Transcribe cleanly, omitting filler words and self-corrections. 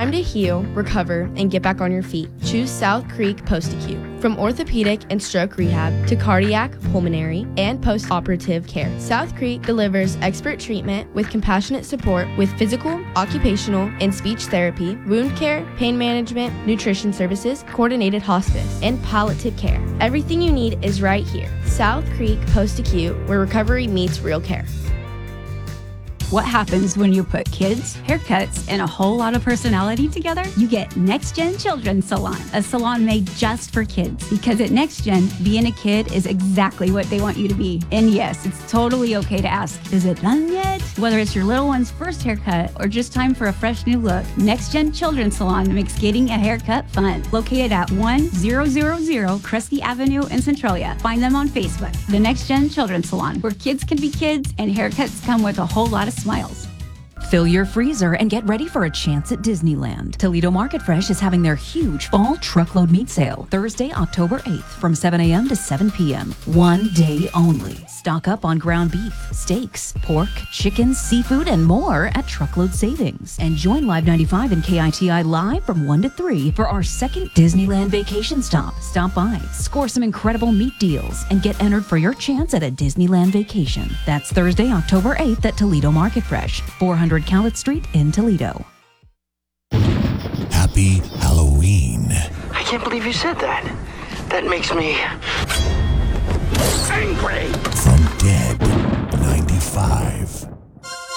time to heal, recover, and get back on your feet. Choose South Creek Post-Acute. From orthopedic and stroke rehab to cardiac, pulmonary, and post-operative care, South Creek delivers expert treatment with compassionate support with physical, occupational, and speech therapy, wound care, pain management, nutrition services, coordinated hospice, and palliative care. Everything you need is right here. South Creek Post-Acute, where recovery meets real care. What happens when you put kids, haircuts, and a whole lot of personality together? You get Next Gen Children's Salon, a salon made just for kids. Because at Next Gen, being a kid is exactly what they want you to be. And yes, it's totally okay to ask, is it done yet? Whether it's your little one's first haircut or just time for a fresh new look, Next Gen Children's Salon makes getting a haircut fun. Located at 1000 Cresty Avenue in Centralia. Find them on Facebook. The Next Gen Children's Salon, where kids can be kids and haircuts come with a whole lot of smiles. Fill your freezer and get ready for a chance at Disneyland. Toledo Market Fresh is having their huge fall truckload meat sale Thursday, October 8th from 7 a.m. to 7 p.m. One day only. Stock up on ground beef, steaks, pork, chicken, seafood, and more at Truckload Savings. And join Live 95 and KITI live from 1 to 3 for our second Disneyland vacation stop. Stop by, score some incredible meat deals, and get entered for your chance at a Disneyland vacation. That's Thursday, October 8th at Toledo Market Fresh, 400 Cowlett Street in Toledo. Happy Halloween. I can't believe you said that. That makes me angry. From Dead 95.